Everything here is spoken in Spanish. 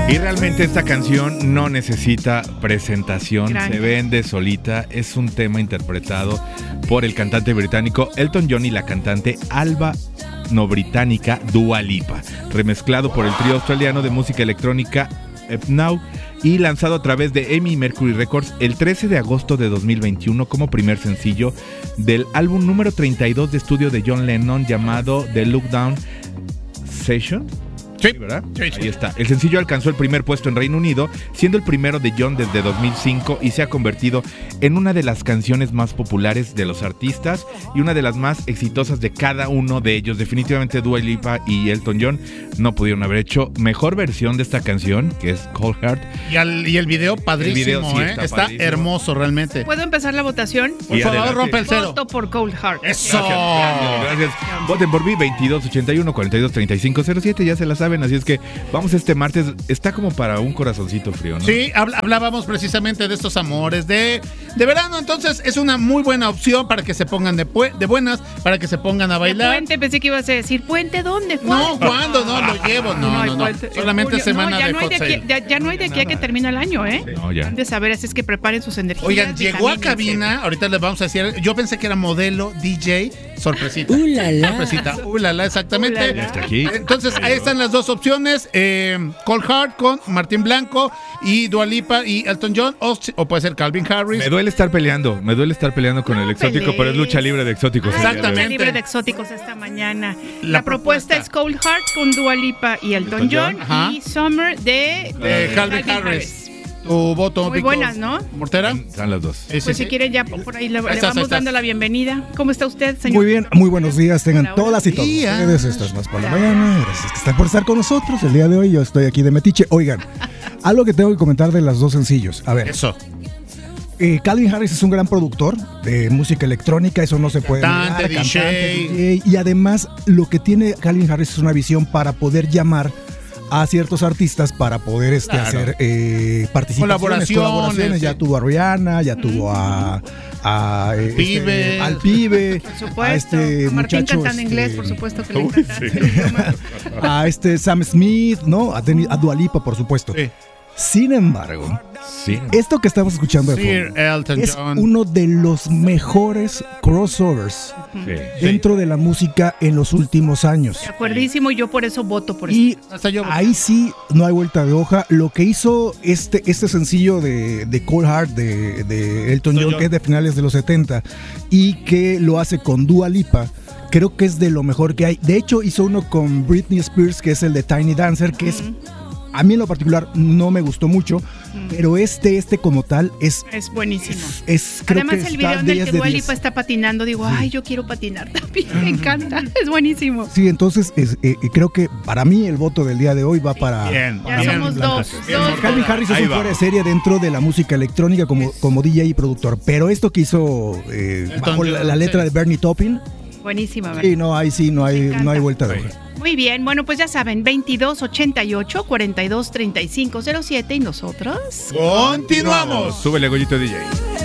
Y realmente esta canción no necesita presentación, Gran. se vende solita. Es un tema interpretado por el cantante británico Elton John y la cantante albano-británica Dua Lipa, remezclado por el trío australiano de música electrónica Now y lanzado a través de EMI Mercury Records el 13 de agosto de 2021 como primer sencillo del álbum número 32 de estudio de John Lennon llamado The Look Down Session. Sí, ¿verdad? Sí. Ahí está. El sencillo alcanzó el primer puesto en Reino Unido, siendo el primero de John desde 2005 y se ha convertido en una de las canciones más populares de los artistas y una de las más exitosas de cada uno de ellos. Definitivamente Dua Lipa y Elton John no pudieron haber hecho mejor versión de esta canción, que es Cold Heart. Y el video padrísimo, el video, sí, está padrísimo. Hermoso realmente. ¿Puedo empezar la votación? Por favor, adelante. rompe el cero. Voto por Cold Heart. Eso. Gracias. Voten por mí, 2281-423507, ya se la saben, así es que vamos este martes, está como para un corazoncito frío, ¿no? Sí, hablábamos precisamente de estos amores de verano, entonces es una muy buena opción para que se pongan de buenas, para que se pongan a De bailar. puente, pensé que ibas a decir, ¿puente dónde? No, ¿cuándo? No, lo llevo. No. hay puente. Solamente Julio, semana ya de no hay Hot de aquí, Sale. ya no hay de aquí a que termina el año, ¿eh? No, ya. Han de saber, así es que preparen sus energías. Oigan, llegó a vitamíniense. cabina, ahorita les vamos a decir, yo pensé que era modelo, DJ, sorpresita. Sorpresita, exactamente. Ulala. Ya está aquí. Entonces, ahí están las dos opciones, Cold Heart con Martín Blanco y Dua Lipa y Elton John, o puede ser Calvin Harris. Me duele estar peleando con el exótico, pero es lucha libre de exóticos. Exactamente. Lucha libre de exóticos esta mañana. La La propuesta es Cold Heart con Dua Lipa y Elton John Ajá. y Summer de Calvin Harris. Tu voto, Muy Víctor buenas, ¿no? ¿Mortera? Están las dos. Sí, Pues sí. si quieren ya por ahí le Ahí estás, vamos ahí estás. dando la bienvenida. ¿Cómo está usted, señor? Muy bien, muy buenos días, tengan Hola, todas y todos días. ustedes. Esto es Más por la Mañana. Gracias que están por estar con nosotros el día de hoy. Yo estoy aquí de metiche. Oigan, algo que tengo que comentar de los dos sencillos. A ver, Eso. Calvin Harris es un gran productor de música electrónica, eso no se puede Cantante, negar. DJ. DJ. Y además, lo que tiene Calvin Harris es una visión para poder llamar a ciertos artistas para poder Claro. hacer participaciones, Colaboraciones, Ya sí. tuvo a Rihanna, ya tuvo al Pibe. pibe, Por supuesto. a este A Martín muchacho, cantando inglés, por supuesto que le Uy, encanta. sí. el idioma. a Sam Smith, ¿no? A Dua Lipa, por supuesto. Sí. Sin embargo, Sí. esto que estamos escuchando de Sir fondo Elton es John. uno de los mejores crossovers Sí. dentro de la música en los últimos años. De acuerdísimo, yo por eso voto por Y Hasta yo. ahí sí no hay vuelta de hoja. Lo que hizo este sencillo de Cold Heart de Elton John, que es de finales de los 70, y que lo hace con Dua Lipa, creo que es de lo mejor que hay. De hecho, hizo uno con Britney Spears, que es el de Tiny Dancer, que es, a mí en lo particular no me gustó mucho, pero este como tal es buenísimo. creo Además, que el video en el 10 que de Dua 10. Lipa está patinando, digo, ay, yo quiero patinar también. Me encanta, es buenísimo. Sí, entonces creo que para mí el voto del día de hoy va para Bien, Ya bien. somos dos. Calvin Harris. Es Ahí un va. fuera de serie dentro de la música electrónica como DJ y productor, pero esto que hizo bajo la letra de Bernie Taupin, Buenísima, ¿verdad? sí, no, ahí sí no Me hay encanta. vuelta de hoja. Muy bien, bueno, pues ya saben, 2288-423507 y nosotros... Continuamos. Súbele, Goyito DJ.